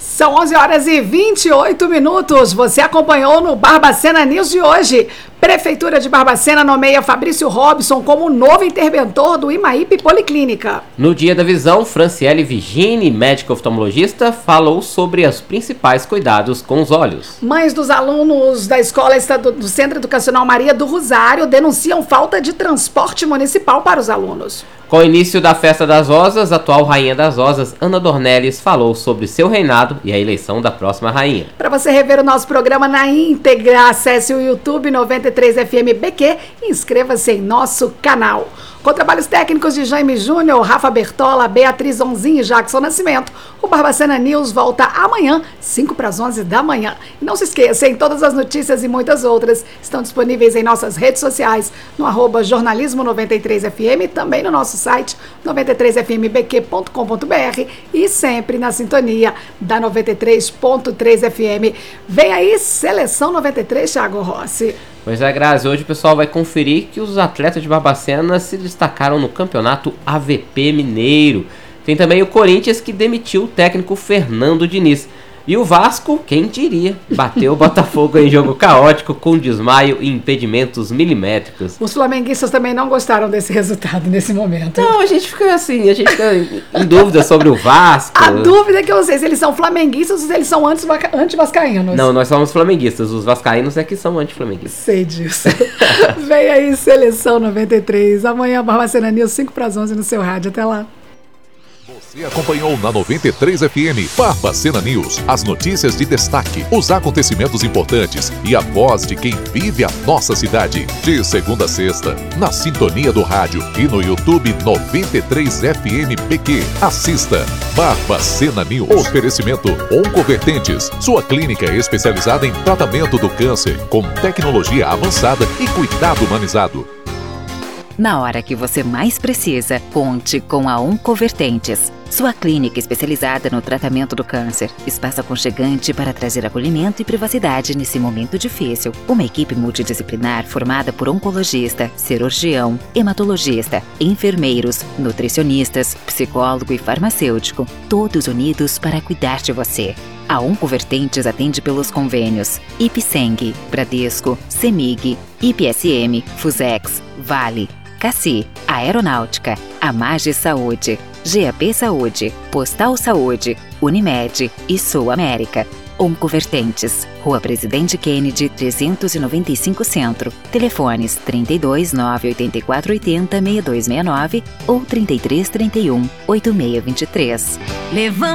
São 11h28. Você acompanhou no Barbacena News de hoje. Prefeitura de Barbacena nomeia Fabrício Robson como novo interventor do Imaípe Policlínica. No Dia da Visão, Franciele Vigini, médica oftalmologista, falou sobre os principais cuidados com os olhos. Mães dos alunos da escola do Centro Educacional Maria do Rosário denunciam falta de transporte municipal para os alunos. Com o início da Festa das Rosas, a atual Rainha das Rosas, Ana Dornelles, falou sobre seu reinado e a eleição da próxima rainha. Para você rever o nosso programa na íntegra, acesse o YouTube 93FM BQ e inscreva-se em nosso canal. Com trabalhos técnicos de Jaime Júnior, Rafa Bertola, Beatriz Onzinho e Jackson Nascimento, o Barbacena News volta amanhã, 11:05 da manhã. E não se esqueça, todas as notícias e muitas outras estão disponíveis em nossas redes sociais, no @jornalismo93FM e também no nosso site 93fmbq.com.br e sempre na sintonia da 93.3 FM. Vem aí, Seleção 93, Thiago Rossi. Pois é, Grazi, hoje o pessoal vai conferir que os atletas de Barbacena se destacaram no campeonato AVP Mineiro. Tem também o Corinthians, que demitiu o técnico Fernando Diniz. E o Vasco, quem diria, bateu o Botafogo em jogo caótico com desmaio e impedimentos milimétricos. Os flamenguistas também não gostaram desse resultado nesse momento. Não, a gente fica assim, em dúvida sobre o Vasco. A dúvida é que eu não sei se eles são flamenguistas ou se eles são anti-vascaínos. Não, nós somos flamenguistas, os vascaínos é que são anti-flamenguistas. Sei disso. Vem aí, Seleção 93. Amanhã, Barbacena News, 11:05 no seu rádio. Até lá. Você acompanhou na 93 FM Barbacena News, as notícias de destaque, os acontecimentos importantes e a voz de quem vive a nossa cidade. De segunda a sexta, na sintonia do rádio e no YouTube 93 FM PQ. Assista Barbacena News. Oferecimento Oncovertentes, sua clínica especializada em tratamento do câncer, com tecnologia avançada e cuidado humanizado. Na hora que você mais precisa, conte com a Oncovertentes, sua clínica especializada no tratamento do câncer. Espaço aconchegante para trazer acolhimento e privacidade nesse momento difícil. Uma equipe multidisciplinar formada por oncologista, cirurgião, hematologista, enfermeiros, nutricionistas, psicólogo e farmacêutico, todos unidos para cuidar de você. A Oncovertentes atende pelos convênios IPSENG, Bradesco, CEMIG, IPSM, Fusex, Vale, Cassi, Aeronáutica, Amage Saúde, GAP Saúde, Postal Saúde, Unimed e Sul América. Oncovertentes, Rua Presidente Kennedy, 395 Centro. Telefones 32 984 80 6269 ou 33 31 8623.